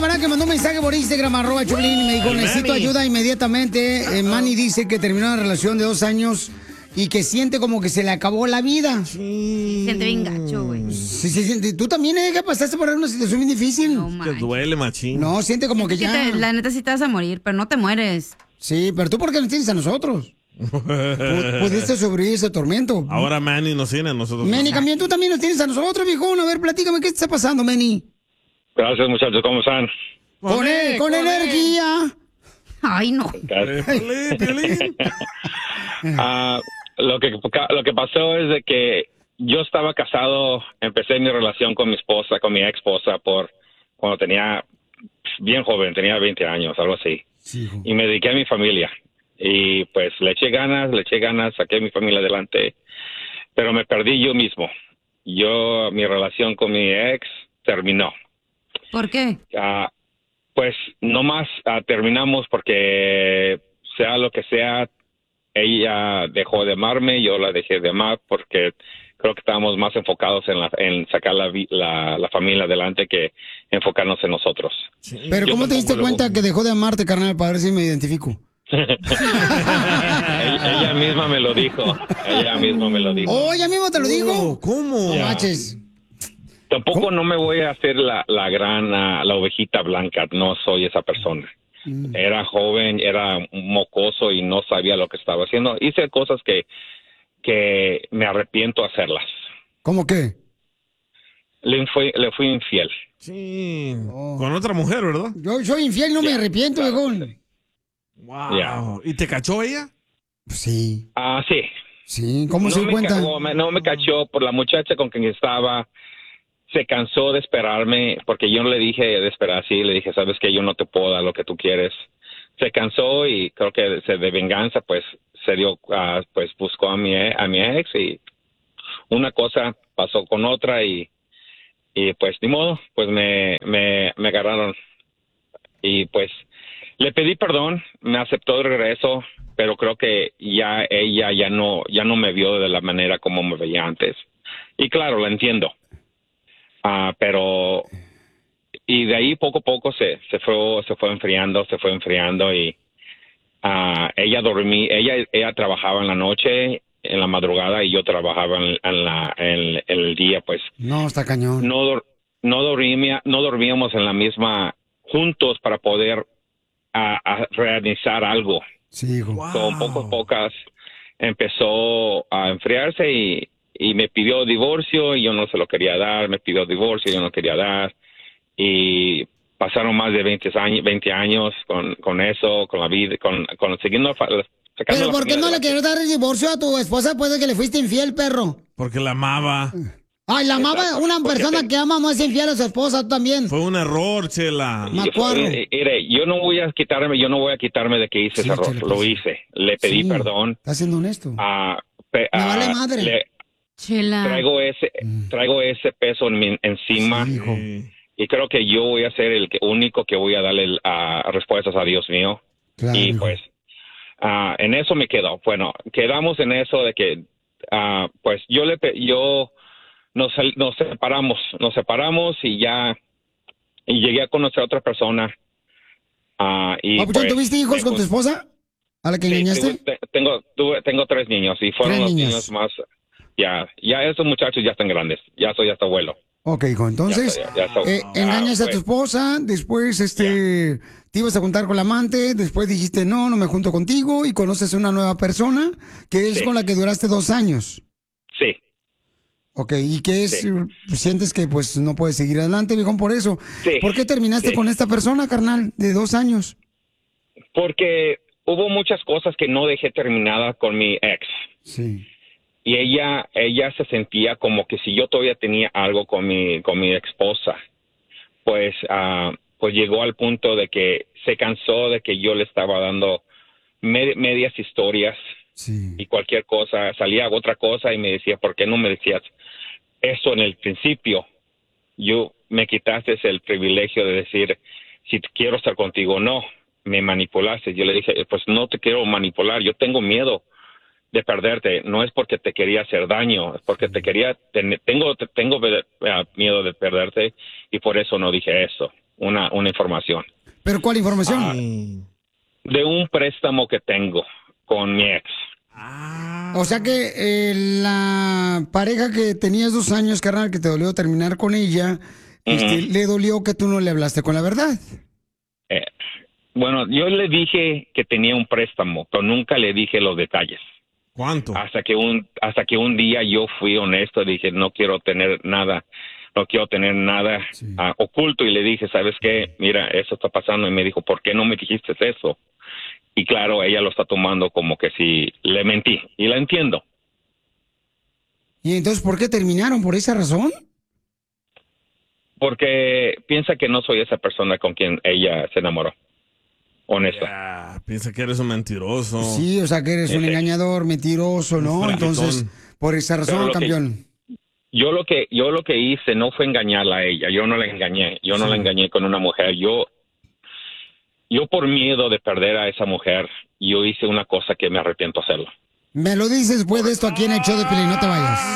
camarada que mandó un mensaje por Instagram, @Choplin, y me dijo, necesito ayuda inmediatamente. Manny dice que terminó una relación de 2 años y que siente como que se le acabó la vida. Siente bien gacho, güey. Sí, se siente. ¿Tú también, que pasaste por una situación bien difícil? No, Que duele, machín. No, siente como que ya... la neta sí te vas a morir, pero no te mueres. Sí, pero tú, ¿por qué nos tienes a nosotros? Pudiste sobrevivir ese tormento. Ahora Manny nos tiene a nosotros. Manny, también tú también nos tienes a nosotros, viejón. A ver, platícame, ¿qué te está pasando, Manny? Gracias, muchachos, ¿cómo están? Con energía. Ay, no. Lo que pasó es de que yo estaba casado, empecé mi relación con mi esposa, con mi ex esposa, cuando tenía bien joven, tenía 20 años, algo así. Sí, y me dediqué a mi familia. Y pues le eché ganas, saqué a mi familia adelante, pero me perdí yo mismo. Mi relación con mi ex terminó. ¿Por qué? Pues nomás terminamos porque sea lo que sea, ella dejó de amarme, yo la dejé de amar porque creo que estábamos más enfocados en sacar la familia adelante que enfocarnos en nosotros. Sí. Pero ¿cómo te diste cuenta que dejó de amarte, carnal, para ver si me identifico? ella misma me lo dijo. Oh, ella misma te lo dijo. ¿Cómo? No manches. Tampoco no me voy a hacer la ovejita blanca, no soy esa persona. Era joven, era mocoso y no sabía lo que estaba haciendo. Hice cosas que me arrepiento hacerlas. ¿Cómo qué? Le fui infiel. Sí, con otra mujer, ¿verdad? Yo soy infiel, no me arrepiento, viejón. Wow. ¿Y te cachó ella? Sí. Sí. Sí, ¿cómo se dio cuenta? No me cachó por la muchacha con quien estaba. Se cansó de esperarme porque yo no le dije de esperar así, le dije, sabes que yo no te puedo dar lo que tú quieres. Se cansó y creo que de venganza pues se dio, pues buscó a mi ex y una cosa pasó con otra y pues ni modo, pues me agarraron y pues le pedí perdón, me aceptó de regreso, pero creo que ella ya no me vio de la manera como me veía antes. Y claro, la entiendo. Pero y de ahí poco a poco se fue enfriando y ella trabajaba en la noche, en la madrugada y yo trabajaba en el día, pues. No, está cañón. No dormíamos en la misma juntos para poder realizar algo. Sí, hijo. Wow. Con pocas empezó a enfriarse y me pidió divorcio y yo no se lo quería dar, me pidió divorcio y yo no quería dar y pasaron más de 20 años con eso, con la vida, con siguiendo sacando. ¿Pero por qué no le quieres dar el divorcio a tu esposa después de que le fuiste infiel, perro? Porque la amaba. Ay, la amaba, una persona que ama no es infiel a su esposa, tú también. Fue un error, Chela. Mire, yo no voy a quitarme de que hice ese error, Chela, lo hice, le pedí perdón. Está siendo honesto. Me vale madre. Chela. Traigo ese peso encima. Sí, hijo. Y creo que yo voy a ser el único que voy a darle respuestas a Dios mío. Claro, y hijo. pues en eso me quedo. Bueno, quedamos en eso de que pues nos separamos y llegué a conocer a otra persona. Papuchón, ¿tuviste hijos con tu esposa? ¿A la que engañaste? Tengo 3 niños y fueron los niños más. Ya esos muchachos ya están grandes. Ya soy hasta abuelo. Ok, hijo, entonces, engañas a tu esposa, después te ibas a juntar con la amante, después dijiste, no me junto contigo, y conoces a una nueva persona, que es con la que duraste 2 años. Sí. Ok, ¿y qué es? ¿Sientes que pues no puedes seguir adelante, viejón, por eso? Sí. ¿Por qué terminaste con esta persona, carnal, de 2 años? Porque hubo muchas cosas que no dejé terminada con mi ex. Sí. Y ella se sentía como que si yo todavía tenía algo con mi esposa, pues llegó al punto de que se cansó de que yo le estaba dando medias historias. Sí. Y cualquier cosa, salía otra cosa y me decía, ¿por qué no me decías eso en el principio? Me quitaste el privilegio de decir si quiero estar contigo o no, me manipulaste. Yo le dije, pues no te quiero manipular, yo tengo miedo de perderte, no es porque te quería hacer daño, es porque tengo miedo de perderte y por eso no dije eso. una información. ¿Pero cuál información? De un préstamo que tengo con mi ex. O sea que la pareja que tenías 2 años, carnal, que te dolió terminar con ella, le dolió que tú no le hablaste con la verdad. Bueno, yo le dije que tenía un préstamo, pero nunca le dije los detalles. ¿Cuánto? Hasta que un día yo fui honesto y dije, no quiero tener nada oculto, y le dije, ¿sabes qué? Mira, eso está pasando. Y me dijo, ¿por qué no me dijiste eso? Y claro, ella lo está tomando como que si le mentí, y la entiendo. ¿Y entonces por qué terminaron? ¿Por esa razón? Porque piensa que no soy esa persona con quien ella se enamoró. Honesto. Piensa que eres un mentiroso. Sí, o sea que eres un engañador, mentiroso, ¿no? Entonces, por esa razón, campeón. Yo lo que hice no fue engañarla a ella. Yo no la engañé. Yo no la engañé con una mujer. Yo por miedo de perder a esa mujer, yo hice una cosa que me arrepiento hacerlo. Me lo dices después de esto aquí en el show de Piolín, no te vayas.